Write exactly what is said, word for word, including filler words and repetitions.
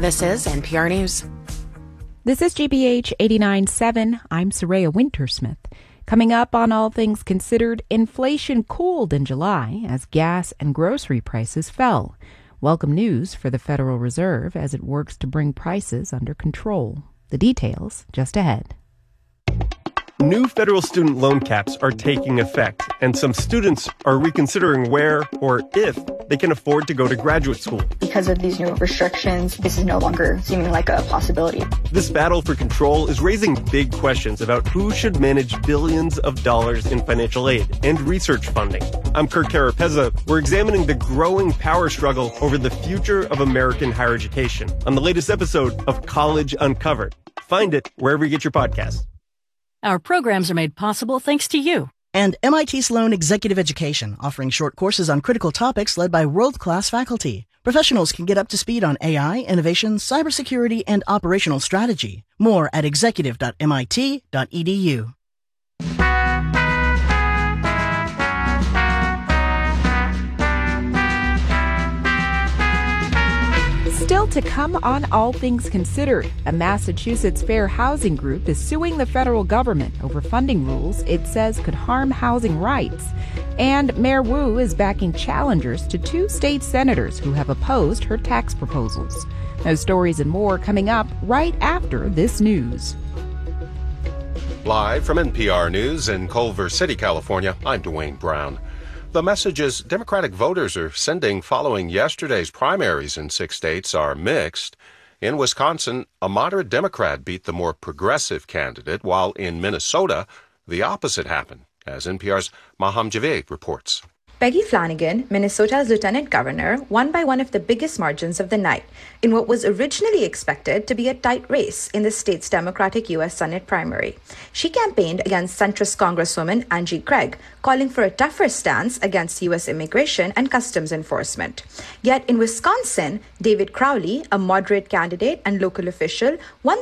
This is N P R News. This is G B H eighty-nine point seven. I'm Soraya Wintersmith. Coming up on All Things Considered, inflation cooled in July as gas and grocery prices fell. Welcome news for the Federal Reserve as it works to bring prices under control. The details just ahead. New federal student loan caps are taking effect, and some students are reconsidering where or if they can afford to go to graduate school. Because of these new restrictions, this is no longer seeming like a possibility. This battle for control is raising big questions about who should manage billions of dollars in financial aid and research funding. I'm Kirk Carapezza. We're examining the growing power struggle over the future of American higher education on the latest episode of College Uncovered. Find it wherever you get your podcasts. Our programs are made possible thanks to you. And M I T Sloan Executive Education, offering short courses on critical topics led by world-class faculty. Professionals can get up to speed on A I, innovation, cybersecurity, and operational strategy. More at executive dot M I T dot E D U. Still to come on All Things Considered, a Massachusetts fair housing group is suing the federal government over funding rules it says could harm housing rights. And Mayor Wu is backing challengers to two state senators who have opposed her tax proposals. Those stories and more coming up right after this news. Live from N P R News in Culver City, California, I'm Dwayne Brown. The messages Democratic voters are sending following yesterday's primaries in six states are mixed. In Wisconsin, a moderate Democrat beat the more progressive candidate, while in Minnesota, the opposite happened, as N P R's Maham Javed reports. Peggy Flanagan, Minnesota's lieutenant governor, won by one of the biggest margins of the night in what was originally expected to be a tight race in the state's Democratic U S Senate primary. She campaigned against centrist Congresswoman Angie Craig, calling for a tougher stance against U S immigration and customs enforcement. Yet in Wisconsin, David Crowley, a moderate candidate and local official, won